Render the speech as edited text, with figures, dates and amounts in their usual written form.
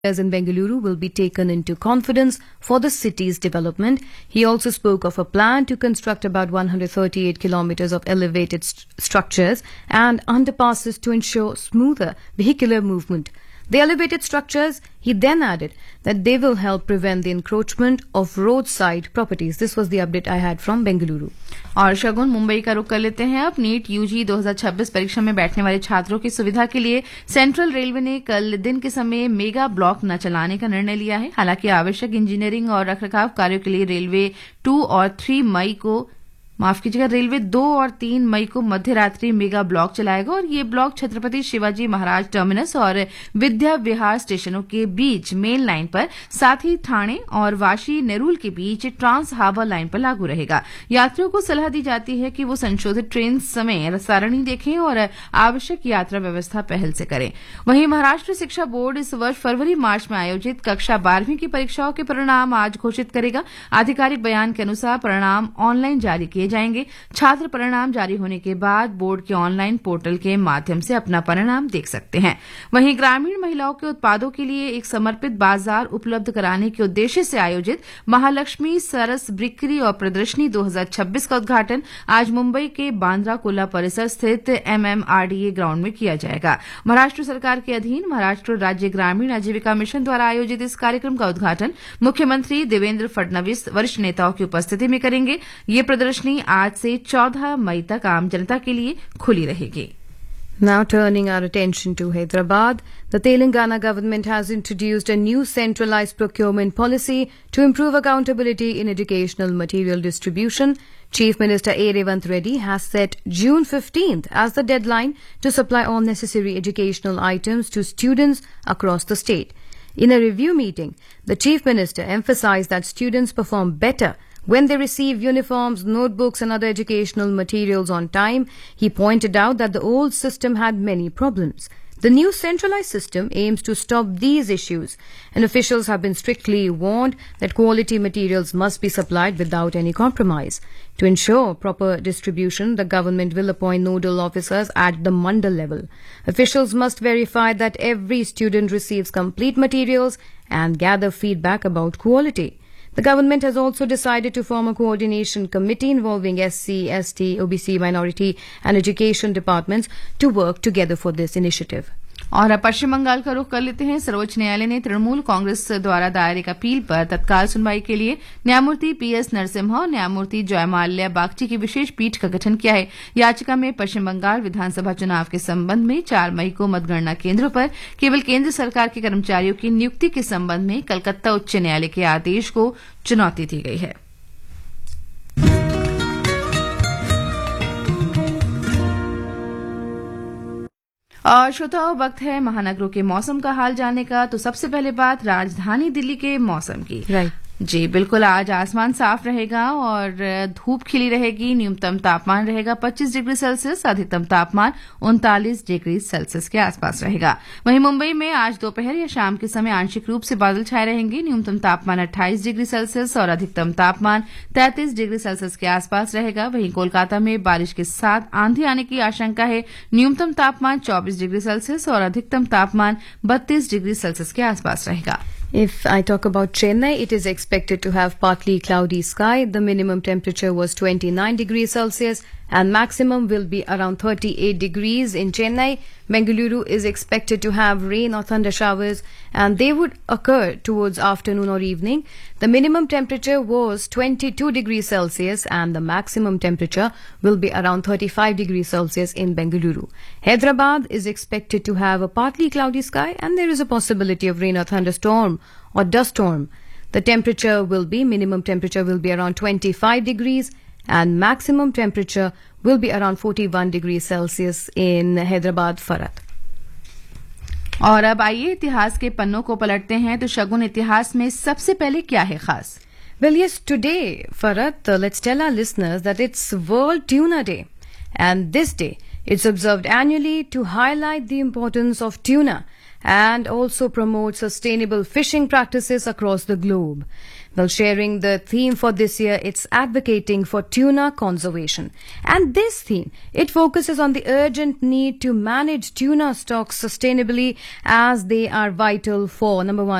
in Bengaluru will be taken into confidence for the city's development. He also spoke of a plan to construct about 138 kilometers of elevated structures and underpasses to ensure smoother vehicular movement. The elevated structures, he then added, that they will help prevent the encroachment of roadside properties. This was the update I had from Bengaluru. और शगुन, मुंबई का रुख कर लेते हैं अब। NEET UG 2026 परीक्षा में बैठने वाले छात्रों की सुविधा के लिए सेंट्रल रेलवे ने कल दिन के समय मेगा ब्लॉक न चलाने का निर्णय लिया है। हालांकि आवश्यक इंजीनियरिंग और रखरखाव कार्यों के लिए रेलवे 2 और 3 मई को मध्य रात्रि मेगा ब्लॉक चलाएगा और ये ब्लॉक छत्रपति शिवाजी महाराज टर्मिनस और विद्या विहार स्टेशनों के बीच मेन लाइन पर, साथ ही ठाणे और वाशी नेरूल के बीच ट्रांस हार्बर लाइन पर लागू रहेगा। यात्रियों को सलाह दी जाती है कि वो संशोधित ट्रेन समय सारणी देखें और आवश्यक यात्रा व्यवस्था पहल से करें। वहीं महाराष्ट्र शिक्षा बोर्ड इस वर्ष फरवरी मार्च में आयोजित कक्षा 12वीं की परीक्षाओं के परिणाम आज घोषित करेगा। आधिकारिक बयान के अनुसार परिणाम ऑनलाइन जारी किए जाएंगे। छात्र परिणाम जारी होने के बाद बोर्ड के ऑनलाइन पोर्टल के माध्यम से अपना परिणाम देख सकते हैं। वहीं ग्रामीण महिलाओं के उत्पादों के लिए एक समर्पित बाजार उपलब्ध कराने के उद्देश्य से आयोजित महालक्ष्मी सरस बिक्री और प्रदर्शनी 2026 का उद्घाटन आज मुंबई के बांद्रा कुर्ला परिसर स्थित MMRDA ग्राउंड में किया जाएगा। महाराष्ट्र सरकार के अधीन महाराष्ट्र राज्य ग्रामीण आजीविका मिशन द्वारा आयोजित इस कार्यक्रम का उद्घाटन मुख्यमंत्री देवेंद्र फडणवीस वरिष्ठ नेताओं की उपस्थिति में करेंगे। ये प्रदर्शनी आज से 14 मई तक आम जनता के लिए खुली रहेगी। Now turning our attention to Hyderabad, the Telangana government has introduced a new centralized procurement policy to improve accountability in educational material distribution. Chief Minister A. Revant Reddy has set June 15th as the deadline to supply all necessary educational items to students across the state. In a review meeting, the Chief Minister emphasized that students perform better when they receive uniforms, notebooks and other educational materials on time. He pointed out that the old system had many problems. The new centralized system aims to stop these issues, and officials have been strictly warned that quality materials must be supplied without any compromise. To ensure proper distribution, the government will appoint nodal officers at the mandal level. Officials must verify that every student receives complete materials and gather feedback about quality. The government has also decided to form a coordination committee involving SC, ST, OBC, minority and education departments to work together for this initiative. और पश्चिम बंगाल का रुख कर लेते हैं। सर्वोच्च न्यायालय ने तृणमूल कांग्रेस द्वारा दायर एक अपील पर तत्काल सुनवाई के लिए न्यायमूर्ति PS नरसिम्हा और न्यायमूर्ति जयमाल्या बागची की विशेष पीठ का गठन किया है। याचिका में पश्चिम बंगाल विधानसभा चुनाव के संबंध में 4 मई को मतगणना केंद्रों पर केवल केंद्र सरकार के कर्मचारियों की नियुक्ति के संबंध में कलकत्ता उच्च न्यायालय के आदेश को चुनौती दी गई है। और श्रोताओं, वक्त है महानगरों के मौसम का हाल जानने का। तो सबसे पहले बात राजधानी दिल्ली के मौसम की। जी बिल्कुल, आज आसमान साफ रहेगा और धूप खिली रहेगी। न्यूनतम तापमान रहेगा 25 डिग्री सेल्सियस, अधिकतम तापमान 39 डिग्री सेल्सियस के आसपास रहेगा। वहीं मुंबई में आज दोपहर या शाम के समय आंशिक रूप से बादल छाए रहेंगे। न्यूनतम तापमान 28 डिग्री सेल्सियस और अधिकतम तापमान 33 डिग्री सेल्सियस के आसपास रहेगा। वहीं कोलकाता में बारिश के साथ आंधी आने की आशंका है। न्यूनतम तापमान 24 डिग्री सेल्सियस और अधिकतम तापमान 32 डिग्री सेल्सियस के आसपास रहेगा। If I talk about Chennai, it is expected to have partly cloudy sky. The minimum temperature was 29 degrees Celsius and maximum will be around 38 degrees in Chennai. Bengaluru is expected to have rain or thunder showers and they would occur towards afternoon or evening. The minimum temperature was 22 degrees Celsius and the maximum temperature will be around 35 degrees Celsius in Bengaluru. Hyderabad is expected to have a partly cloudy sky and there is a possibility of rain or thunderstorm or dust storm. The minimum temperature will be around 25 degrees and maximum temperature will be around 41 degrees Celsius in Hyderabad, Farad. और अब आइए इतिहास के पन्नों को पलटते हैं। तो शगुन, इतिहास में सबसे पहले क्या है खास? Well, yes, today, Farad, let's tell our listeners that it's World Tuna Day. And this day, it's observed annually to highlight the importance of tuna and also promote sustainable fishing practices across the globe. Well, sharing the theme for this year, it's advocating for tuna conservation. And this theme, it focuses on the urgent need to manage tuna stocks sustainably as they are vital for, number one,